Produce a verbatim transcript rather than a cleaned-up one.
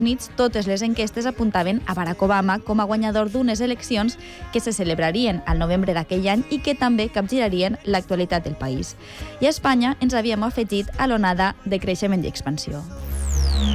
Units, totes les enquestes apuntaven a Barack Obama com a guanyador d'unes eleccions que se celebrarien al novembre d'aquell any i que també capgirarien l'actualitat del país. I a Espanya ens havíem afegit a l'onada de creixement i expansió.